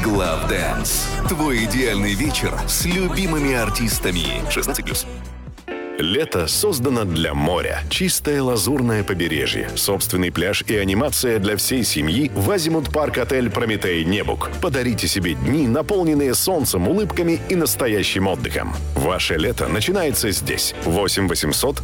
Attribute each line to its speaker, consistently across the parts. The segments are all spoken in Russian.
Speaker 1: Глав Dance. Твой идеальный вечер с любимыми артистами. 16+.
Speaker 2: Лето создано для моря. Чистое лазурное побережье, собственный пляж и анимация для всей семьи в Азимут Парк Отель Прометей Небук. Подарите себе дни, наполненные солнцем, улыбками и настоящим отдыхом. Ваше лето начинается здесь. 8 800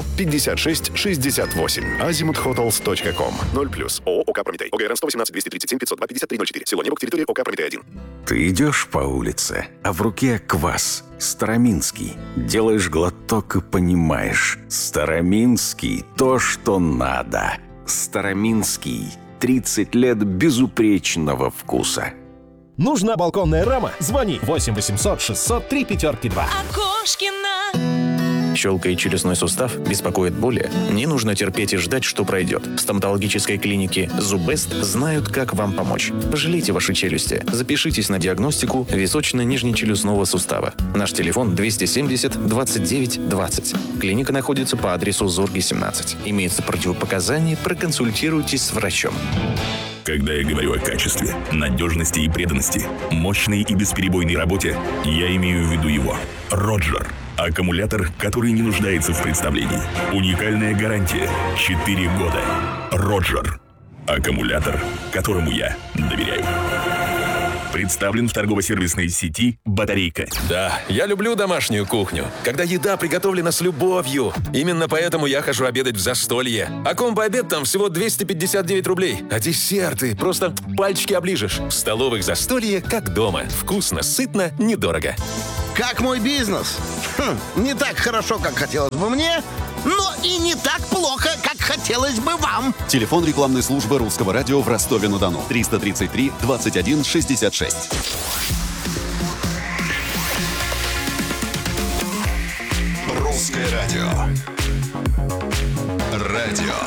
Speaker 2: 156 68. azimuthotels.com. 0+. ООО «ОК Прометей». ОГРН 118 237 502 5304. Село Небук. Территория ОК Прометей 1.
Speaker 3: Ты идешь по улице, а в руке квас. Староминский. Делаешь глоток и понимаешь. Староминский – то, что надо. Староминский. 30 лет безупречного вкуса.
Speaker 4: Нужна балконная рама? Звони 8 800 603 502.
Speaker 5: Окошкина.
Speaker 6: Щелкает челюстной сустав, беспокоит боли? Не нужно терпеть и ждать, что пройдет. В стоматологической клинике «Зубест» знают, как вам помочь. Пожалейте ваши челюсти. Запишитесь на диагностику височно-нижнечелюстного сустава. Наш телефон 270 29 20. Клиника находится по адресу Зорги, 17. Имеются противопоказания, проконсультируйтесь с врачом.
Speaker 7: Когда я говорю о качестве, надежности и преданности, мощной и бесперебойной работе, я имею в виду его. Роджер. Аккумулятор, который не нуждается в представлении. Уникальная гарантия. 4 года. Роджер. Аккумулятор, которому я доверяю. Представлен в торгово-сервисной сети «Батарейка».
Speaker 8: Да, я люблю домашнюю кухню, когда еда приготовлена с любовью. Именно поэтому я хожу обедать в «Застолье». А комбо-обед там всего 259 рублей. А десерты просто пальчики оближешь. В столовых «Застолье» как дома. Вкусно, сытно, недорого.
Speaker 9: Как мой бизнес? Не так хорошо, как хотелось бы мне, но и не так плохо, как хотелось бы вам.
Speaker 10: Телефон рекламной службы Русского радио в Ростове-на-Дону. 333 21 66.
Speaker 1: Русское радио. Радио